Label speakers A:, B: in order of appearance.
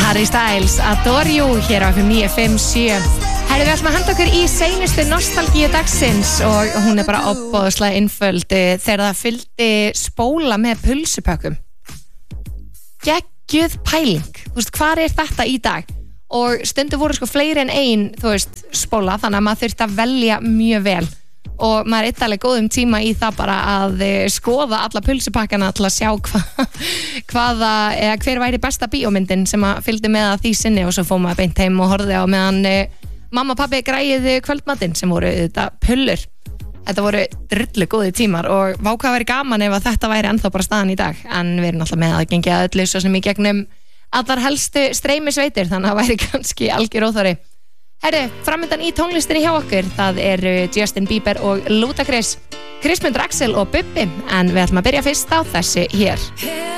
A: Harry Styles, Adore You hér á FM 957. Herðu, við ætlum að henda okkur í seinustu nostalgíu dagsins og hún bara ofboðslega einföld þegar það fylgdi spóla með pulsupökkum. Geggjuð pæling. Þú veist, hvar þetta í dag? Og stundum voru fleiri en ein, spóla, þannig að maður þurfti að velja mjög vel. Og maður alveg góðum tíma í það bara að skoða alla pulsupakkana til að sjá hver væri besta bíómyndin sem að fylgdi með að því sinni og svo fór maður beint heim og horfði á meðan mamma og pabbi græði kvöldmatinn sem voru þetta pullur. Þetta voru drullu góði tímar og vá hvað væri gaman ef að þetta væri ennþá bara staðan í dag, en við erum alltaf með að gengja öllu svo sem í gegnum allar helstu streymisveitir, þannig að það væri kannski algjör óþarfi. Herru, framöndan í tónlistinni hjá okkur, það eru Justin Bieber og Ludacris, Kristmundur Axel og Bubbi, en við ætlum að byrja fyrst á þessi hér.